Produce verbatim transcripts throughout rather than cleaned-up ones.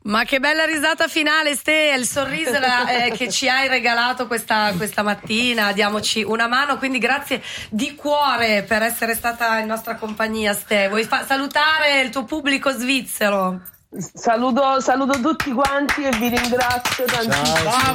Ma che bella risata finale, Ste, il sorriso eh, che ci hai regalato questa, questa mattina. Diamoci una mano, quindi grazie di cuore per essere stata in nostra compagnia, Ste. Vuoi fa- salutare il tuo pubblico svizzero? Saluto, saluto tutti quanti e vi ringrazio tantissimo. Ciao,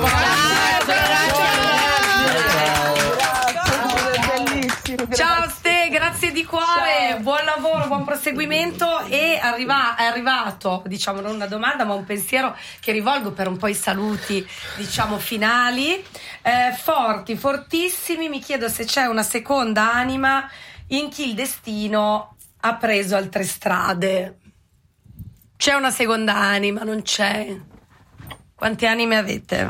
ciao Ste, grazie di cuore, ciao. Buon lavoro, buon proseguimento. E arriva, è arrivato, diciamo, non una domanda ma un pensiero che rivolgo per un po' i saluti, diciamo, finali. Eh, forti, fortissimi, mi chiedo se c'è una seconda anima in chi il destino ha preso altre strade. C'è una seconda anima, non c'è? Quante anime avete?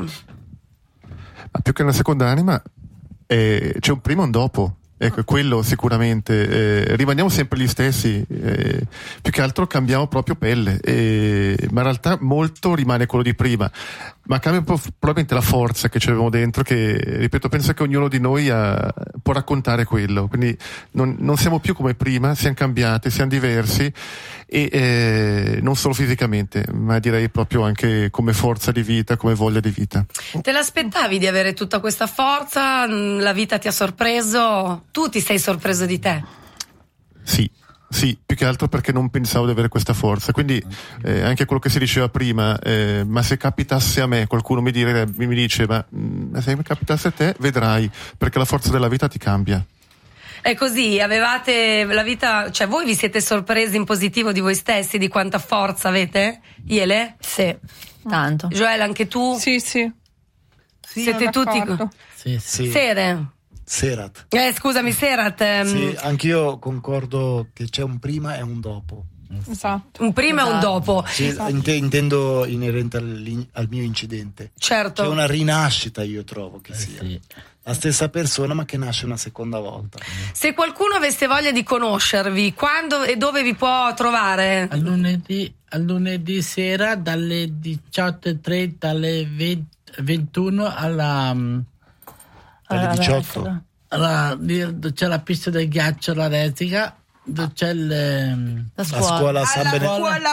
Ma più che una seconda anima eh, c'è un prima e un dopo. Ecco, quello sicuramente. Eh, rimaniamo sempre gli stessi, eh, più che altro cambiamo proprio pelle, eh, ma in realtà molto rimane quello di prima, ma cambia un po' probabilmente la forza che c'avevamo dentro, che, ripeto, penso che ognuno di noi ha, può raccontare quello, quindi non, non siamo più come prima, siamo cambiati, siamo diversi, e eh, non solo fisicamente, ma direi proprio anche come forza di vita, come voglia di vita. Te l'aspettavi di avere tutta questa forza? La vita ti ha sorpreso? Tu ti sei sorpreso di te? Sì, sì, più che altro perché non pensavo di avere questa forza, quindi eh, anche quello che si diceva prima, eh, ma se capitasse a me, qualcuno mi, dire, mi dice, ma mh, se capitasse a te vedrai, perché la forza della vita ti cambia. È così, avevate la vita, cioè voi vi siete sorpresi in positivo di voi stessi, di quanta forza avete? Iele? Sì, tanto. Joel, anche tu? Sì, sì. Sì, siete tutti sì, sì. Sere? Serat. Eh, scusami, Serat. Ehm... Sì, anch'io concordo che c'è un prima e un dopo. Esatto. Un prima esatto. e un dopo. Sì, esatto. int- intendo inerente al, al mio incidente. Certo. C'è una rinascita, io trovo che eh, sia. Sì. La stessa persona ma che nasce una seconda volta. Se qualcuno avesse voglia di conoscervi, quando e dove vi può trovare? A lunedì, a lunedì sera dalle diciotto e trenta alle venti, ventuno alla... Alle diciotto. Alla, c'è la pista del ghiaccio, la Resica, dove c'è le, la scuola, la scuola San alla, Benedetto. alla